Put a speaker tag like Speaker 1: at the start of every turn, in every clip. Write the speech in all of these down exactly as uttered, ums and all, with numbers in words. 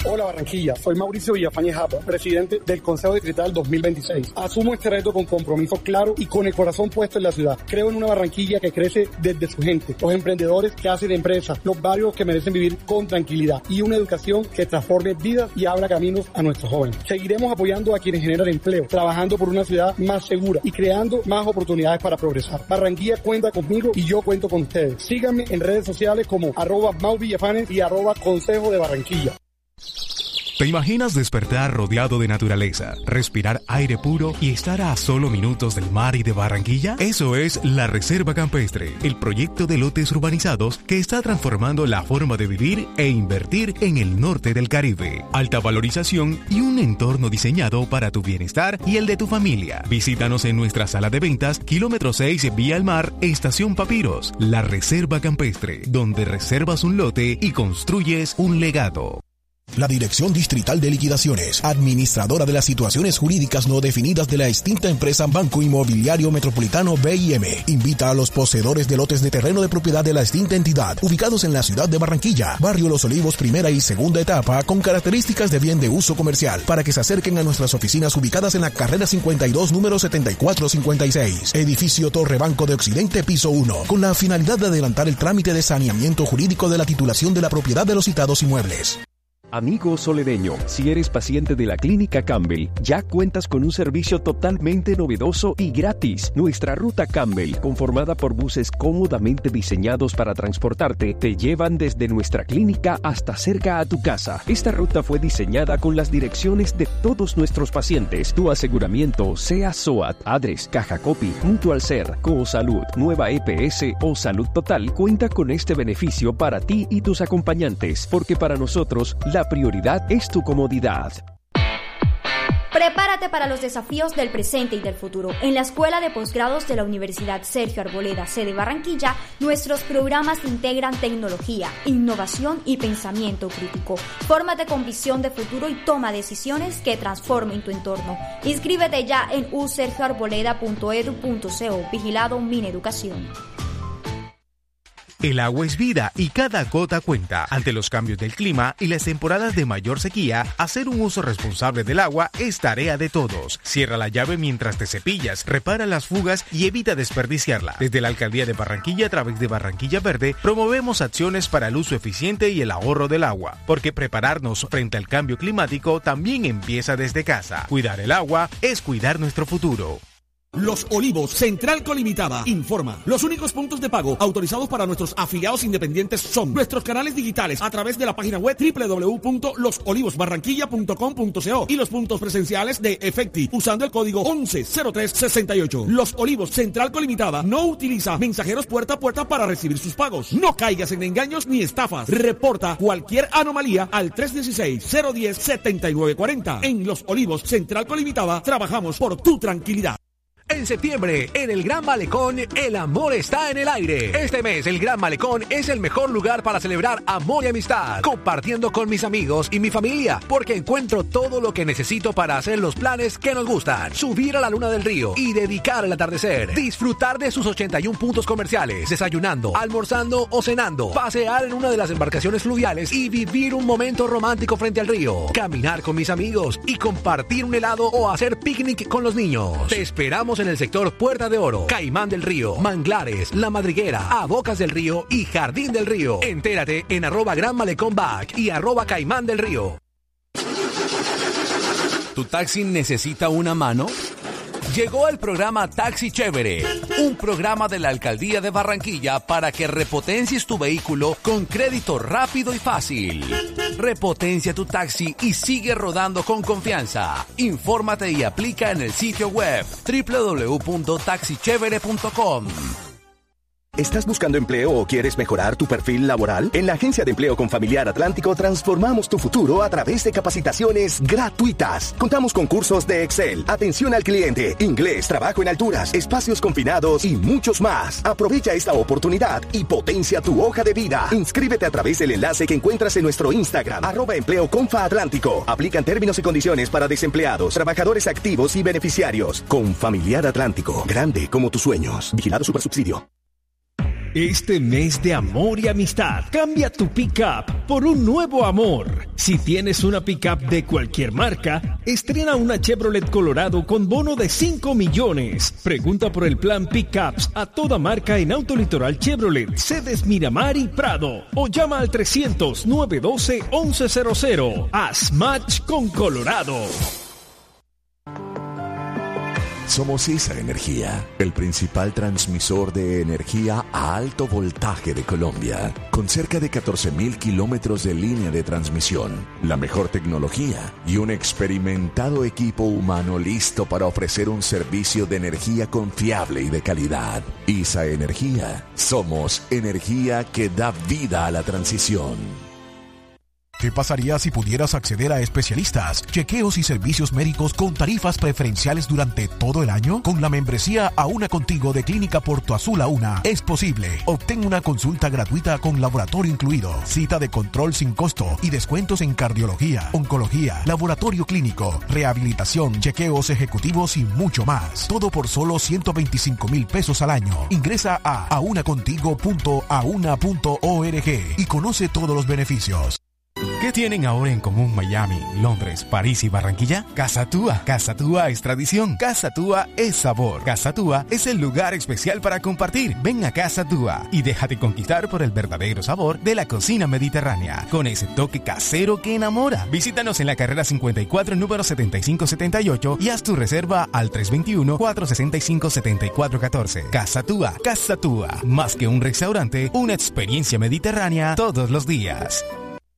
Speaker 1: Hola Barranquilla, soy Mauricio Villafañe Japa, presidente del Consejo Distrital dos mil veintiséis. Asumo este reto con compromiso claro y con el corazón puesto en la ciudad. Creo en una Barranquilla que crece desde su gente, los emprendedores que hacen empresas, los barrios que merecen vivir con tranquilidad y una educación que transforme vidas y abra caminos a nuestros jóvenes. Seguiremos apoyando a quienes generan empleo, trabajando por una ciudad más segura y creando más oportunidades para progresar. Barranquilla cuenta conmigo y yo cuento con ustedes. Síganme en redes sociales como arroba Mau Villafanes y arroba Consejo de Barranquilla.
Speaker 2: ¿Te imaginas despertar rodeado de naturaleza, respirar aire puro y estar a solo minutos del mar y de Barranquilla? Eso es La Reserva Campestre, el proyecto de lotes urbanizados que está transformando la forma de vivir e invertir en el norte del Caribe. Alta valorización y un entorno diseñado para tu bienestar y el de tu familia. Visítanos en nuestra sala de ventas, kilómetro seis, Vía al Mar, Estación Papiros. La Reserva Campestre, donde reservas un lote y construyes un legado.
Speaker 3: La Dirección Distrital de Liquidaciones, administradora de las situaciones jurídicas no definidas de la extinta empresa Banco Inmobiliario Metropolitano B I M, invita a los poseedores de lotes de terreno de propiedad de la extinta entidad, ubicados en la ciudad de Barranquilla, barrio Los Olivos, primera y segunda etapa, con características de bien de uso comercial, para que se acerquen a nuestras oficinas ubicadas en la carrera cincuenta y dos, número setenta y cuatro cincuenta y seis, edificio Torre Banco de Occidente, piso uno, con la finalidad de adelantar el trámite de saneamiento jurídico de la titulación de la propiedad de los citados inmuebles.
Speaker 4: Amigo solereño, si eres paciente de la Clínica Campbell, ya cuentas con un servicio totalmente novedoso y gratis. Nuestra ruta Campbell, conformada por buses cómodamente diseñados para transportarte, te llevan desde nuestra clínica hasta cerca a tu casa. Esta ruta fue diseñada con las direcciones de todos nuestros pacientes. Tu aseguramiento, sea SOAT, Adres, Caja Copy, Mutual Ser, Cosalud, Nueva E P S o Salud Total, cuenta con este beneficio para ti y tus acompañantes, porque para nosotros, la prioridad es tu comodidad.
Speaker 5: Prepárate para los desafíos del presente y del futuro. En la Escuela de Posgrados de la Universidad Sergio Arboleda, sede Barranquilla, nuestros programas integran tecnología, innovación y pensamiento crítico. Fórmate con visión de futuro y toma decisiones que transformen tu entorno. Inscríbete ya en u sergio arboleda punto edu punto co. Vigilado Mineducación.
Speaker 2: El agua es vida y cada gota cuenta. Ante los cambios del clima y las temporadas de mayor sequía, hacer un uso responsable del agua es tarea de todos. Cierra la llave mientras te cepillas, repara las fugas y evita desperdiciarla. Desde la Alcaldía de Barranquilla, a través de Barranquilla Verde, promovemos acciones para el uso eficiente y el ahorro del agua. Porque prepararnos frente al cambio climático también empieza desde casa. Cuidar el agua es cuidar nuestro futuro.
Speaker 6: Los Olivos, Central Colimitada, informa. Los únicos puntos de pago autorizados para nuestros afiliados independientes son nuestros canales digitales a través de la página web doble u doble u doble u punto los olivos barranquilla punto com punto co y los puntos presenciales de Efecti usando el código once cero tres sesenta y ocho. Los Olivos, Central Colimitada, no utiliza mensajeros puerta a puerta para recibir sus pagos. No caigas en engaños ni estafas. Reporta cualquier anomalía al tres uno seis, cero uno cero, siete nueve cuatro cero. En Los Olivos, Central Colimitada, trabajamos por tu tranquilidad.
Speaker 7: En septiembre, en el Gran Malecón, el amor está en el aire. Este mes, el Gran Malecón es el mejor lugar para celebrar amor y amistad, compartiendo con mis amigos y mi familia, porque encuentro todo lo que necesito para hacer los planes que nos gustan. Subir a la luna del río y dedicar el atardecer. Disfrutar de sus ochenta y un puntos comerciales, desayunando, almorzando o cenando. Pasear en una de las embarcaciones fluviales y vivir un momento romántico frente al río. Caminar con mis amigos y compartir un helado o hacer picnic con los niños. Te esperamos en el sector Puerta de Oro, Caimán del Río, Manglares, La Madriguera, A Bocas del Río y Jardín del Río. Entérate en arroba Gran Malecón Back y arroba Caimán del Río.
Speaker 8: ¿Tu taxi necesita una mano? Llegó el programa Taxi Chévere, un programa de la Alcaldía de Barranquilla para que repotencies tu vehículo con crédito rápido y fácil. Repotencia tu taxi y sigue rodando con confianza. Infórmate y aplica en el sitio web doble u doble u doble u punto taxi chévere punto com.
Speaker 9: ¿Estás buscando empleo o quieres mejorar tu perfil laboral? En la Agencia de Empleo Confamiliar Atlántico transformamos tu futuro a través de capacitaciones gratuitas. Contamos con cursos de Excel, atención al cliente, inglés, trabajo en alturas, espacios confinados y muchos más. Aprovecha esta oportunidad y potencia tu hoja de vida. Inscríbete a través del enlace que encuentras en nuestro Instagram, arroba Empleo Confa Atlántico. Aplican términos y condiciones para desempleados, trabajadores activos y beneficiarios. Confamiliar Atlántico, grande como tus sueños. Vigilado Supersubsidio.
Speaker 10: Este mes de amor y amistad, cambia tu pick-up por un nuevo amor. Si tienes una pickup de cualquier marca, estrena una Chevrolet Colorado con bono de cinco millones. Pregunta por el plan Pickups a toda marca en Autolitoral Chevrolet, sedes Miramar y Prado. O llama al trescientos, nueve doce, once cero cero. Haz match con Colorado.
Speaker 11: Somos esa energía, el principal transmisor de energía a alto voltaje de Colombia, con cerca de catorce mil kilómetros de línea de transmisión, la mejor tecnología y un experimentado equipo humano listo para ofrecer un servicio de energía confiable y de calidad. I S A Energía, somos energía que da vida a la transición.
Speaker 3: ¿Qué pasaría si pudieras acceder a especialistas, chequeos y servicios médicos con tarifas preferenciales durante todo el año? Con la membresía A Una Contigo de Clínica Porto Azul A Una es posible. Obtén una consulta gratuita con laboratorio incluido, cita de control sin costo y descuentos en cardiología, oncología, laboratorio clínico, rehabilitación, chequeos ejecutivos y mucho más. Todo por solo ciento veinticinco mil pesos al año. Ingresa a aunacontigo punto auna punto org y conoce todos los beneficios.
Speaker 2: ¿Qué tienen ahora en común Miami, Londres, París y Barranquilla? Casa Tua. Casa Tua es tradición. Casa Tua es sabor. Casa Tua es el lugar especial para compartir. Ven a Casa Tua y déjate conquistar por el verdadero sabor de la cocina mediterránea, con ese toque casero que enamora. Visítanos en la carrera cincuenta y cuatro, número setenta y cinco setenta y ocho y haz tu reserva al tres dos uno, cuatro seis cinco, siete cuatro uno cuatro. Casa Tua. Casa Tua. Más que un restaurante, una experiencia mediterránea todos los días.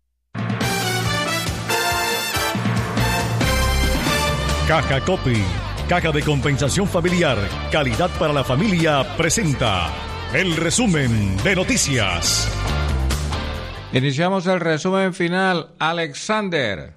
Speaker 12: Caja Copy, caja de compensación familiar, calidad para la familia, presenta el resumen de noticias.
Speaker 13: Iniciamos el resumen final. Alexander.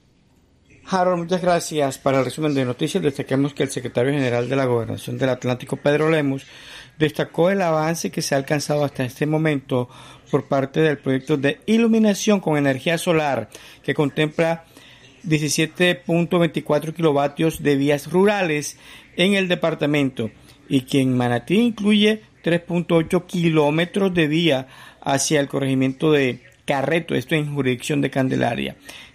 Speaker 14: Harold, muchas gracias. Para el resumen de noticias destacamos que el secretario general de la Gobernación del Atlántico, Pedro Lemus, destacó el avance que se ha alcanzado hasta este momento por parte del proyecto de iluminación con energía solar, que contempla diecisiete punto veinticuatro kilovatios de vías rurales en el departamento y que en Manatí incluye tres punto ocho kilómetros de vía hacia el corregimiento de Carreto, esto en jurisdicción de Candelaria.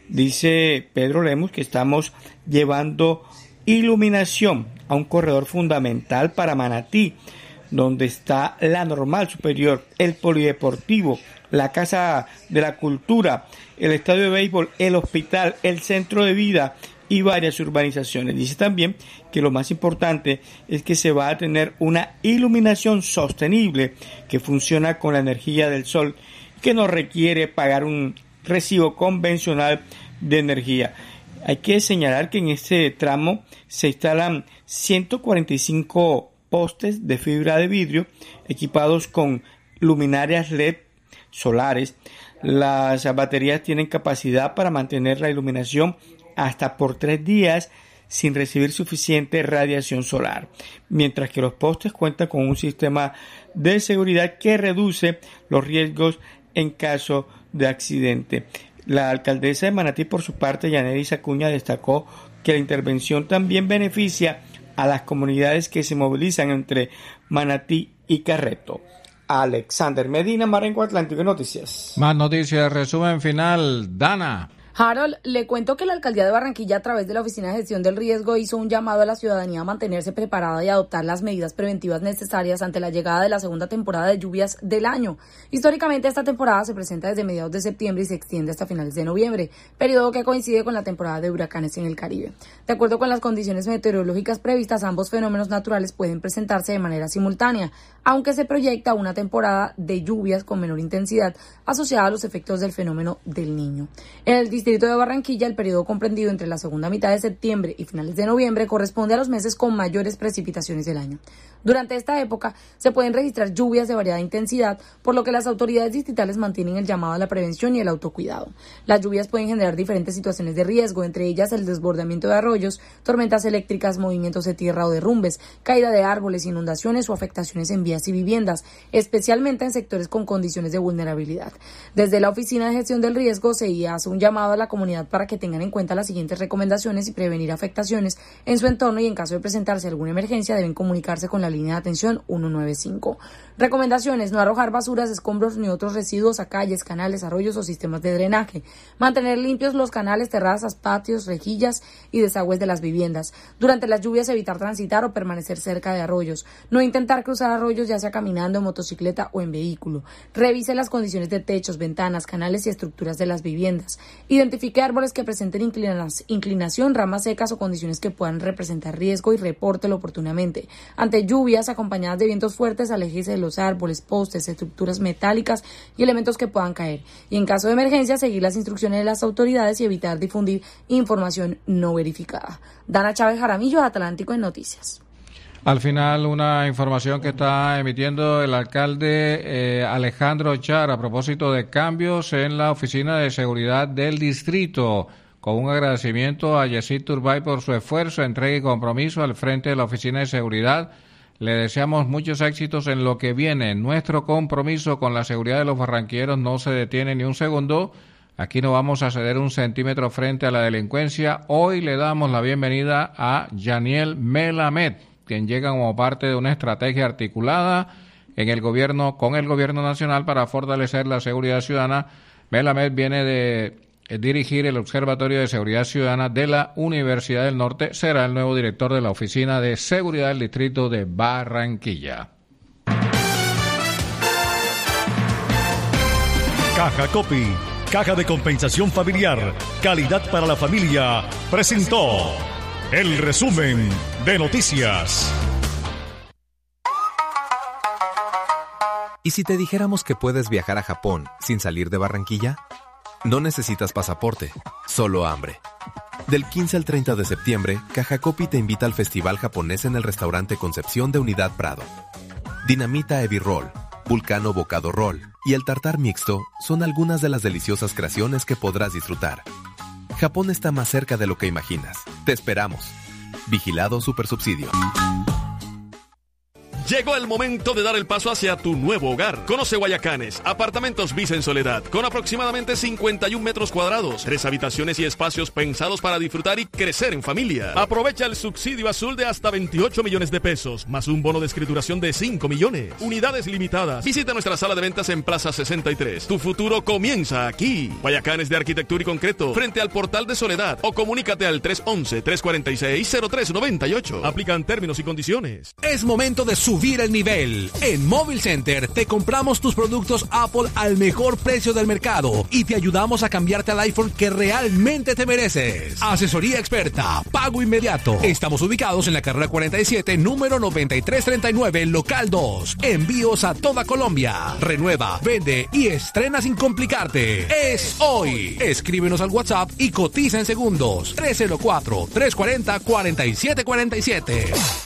Speaker 14: Dice Pedro Lemus que estamos llevando iluminación a un corredor fundamental para Manatí, donde está la Normal Superior, el Polideportivo, la Casa de la Cultura, el Estadio de Béisbol, el Hospital, el Centro de Vida y varias urbanizaciones. Dice también que lo más importante es que se va a tener una iluminación sostenible que funciona con la energía del sol, que no requiere pagar un recibo convencional de energía. Hay que señalar que en este tramo se instalan ciento cuarenta y cinco postes de fibra de vidrio equipados con luminarias L E D solares. Las baterías tienen capacidad para mantener la iluminación hasta por tres días sin recibir suficiente radiación solar, mientras que los postes cuentan con un sistema de seguridad que reduce los riesgos en caso de accidente. La alcaldesa de Manatí, por su parte, Yaneris Acuña, destacó que la intervención también beneficia a las comunidades que se movilizan entre Manatí y Carreto. Alexander Medina, Marengo Atlántico Noticias.
Speaker 13: Más noticias, resumen final. Dana.
Speaker 15: Harold, le cuento que la Alcaldía de Barranquilla, a través de la Oficina de Gestión del Riesgo, hizo un llamado a la ciudadanía a mantenerse preparada y adoptar las medidas preventivas necesarias ante la llegada de la segunda temporada de lluvias del año. Históricamente, esta temporada se presenta desde mediados de septiembre y se extiende hasta finales de noviembre, periodo que coincide con la temporada de huracanes en el Caribe. De acuerdo con las condiciones meteorológicas previstas, ambos fenómenos naturales pueden presentarse de manera simultánea, aunque se proyecta una temporada de lluvias con menor intensidad asociada a los efectos del fenómeno del Niño. En el Distrito de Barranquilla, el periodo comprendido entre la segunda mitad de septiembre y finales de noviembre corresponde a los meses con mayores precipitaciones del año. Durante esta época se pueden registrar lluvias de variada intensidad, por lo que las autoridades distritales mantienen el llamado a la prevención y el autocuidado. Las lluvias pueden generar diferentes situaciones de riesgo, entre ellas el desbordamiento de arroyos, tormentas eléctricas, movimientos de tierra o derrumbes, caída de árboles, inundaciones o afectaciones en vías y viviendas, especialmente en sectores con condiciones de vulnerabilidad. Desde la Oficina de Gestión del Riesgo se hace un llamado a a la comunidad para que tengan en cuenta las siguientes recomendaciones y prevenir afectaciones en su entorno, y en caso de presentarse alguna emergencia deben comunicarse con la línea de atención ciento noventa y cinco. Recomendaciones: no arrojar basuras, escombros ni otros residuos a calles, canales, arroyos o sistemas de drenaje. Mantener limpios los canales, terrazas, patios, rejillas y desagües de las viviendas. Durante las lluvias evitar transitar o permanecer cerca de arroyos. No intentar cruzar arroyos ya sea caminando, en motocicleta o en vehículo. Revise las condiciones de techos, ventanas, canales y estructuras de las viviendas. Identifique árboles que presenten inclinación, ramas secas o condiciones que puedan representar riesgo y repórtelo oportunamente. Ante lluvias acompañadas de vientos fuertes, aléjese de los árboles, postes, estructuras metálicas y elementos que puedan caer. Y en caso de emergencia, seguir las instrucciones de las autoridades y evitar difundir información no verificada. Dana Chávez Jaramillo, Atlántico en Noticias.
Speaker 13: Al final, una información que está emitiendo el alcalde eh, Alejandro Char a propósito de cambios en la Oficina de Seguridad del Distrito, con un agradecimiento a Yesid Turbay por su esfuerzo, entrega y compromiso al frente de la Oficina de Seguridad. Le deseamos muchos éxitos en lo que viene. Nuestro compromiso con la seguridad de los barranquilleros no se detiene ni un segundo. Aquí no vamos a ceder un centímetro frente a la delincuencia. Hoy le damos la bienvenida a Yaniel Melamed, quien llega como parte de una estrategia articulada en el gobierno, con el gobierno nacional para fortalecer la seguridad ciudadana. Melamed viene de dirigir el Observatorio de Seguridad Ciudadana de la Universidad del Norte. Será el nuevo director de la Oficina de Seguridad del Distrito de Barranquilla.
Speaker 12: Caja Copy, Caja de Compensación Familiar, calidad para la familia, presentó el resumen de noticias.
Speaker 16: ¿Y si te dijéramos que puedes viajar a Japón sin salir de Barranquilla? No necesitas pasaporte, solo hambre. Del quince al treinta de septiembre, Caja Copy te invita al Festival Japonés en el restaurante Concepción de Unidad Prado. Dinamita Ebi Roll, Vulcano Bocado Roll y el tartar mixto son algunas de las deliciosas creaciones que podrás disfrutar. Japón está más cerca de lo que imaginas. Te esperamos. Vigilado Supersubsidio.
Speaker 17: Llegó el momento de dar el paso hacia tu nuevo hogar. Conoce Guayacanes, apartamentos Visa en Soledad, con aproximadamente cincuenta y un metros cuadrados, tres habitaciones y espacios pensados para disfrutar y crecer en familia. Aprovecha el subsidio azul de hasta veintiocho millones de pesos, más un bono de escrituración de cinco millones. Unidades limitadas. Visita nuestra sala de ventas en Plaza sesenta y tres. Tu futuro comienza aquí. Guayacanes de Arquitectura y Concreto, frente al Portal de Soledad, o comunícate al tres once, tres cuarenta y seis, cero tres noventa y ocho. Aplican términos y condiciones.
Speaker 7: Es momento de subir el nivel. En Mobile Center te compramos tus productos Apple al mejor precio del mercado y te ayudamos a cambiarte al iPhone que realmente te mereces. Asesoría experta, pago inmediato. Estamos ubicados en la carrera cuarenta y siete, número noventa y tres treinta y nueve, local dos. Envíos a toda Colombia. Renueva, vende y estrena sin complicarte. Es hoy. Escríbenos al WhatsApp y cotiza en segundos. tres cero cuatro, tres cuarenta, cuarenta y siete cuarenta y siete.